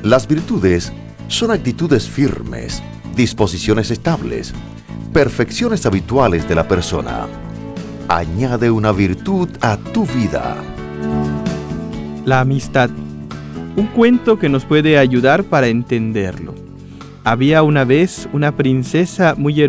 Las virtudes son actitudes firmes, disposiciones estables, perfecciones habituales de la persona. Añade una virtud a tu vida. La amistad. Un cuento que nos puede ayudar para entenderlo. Había una vez una princesa muy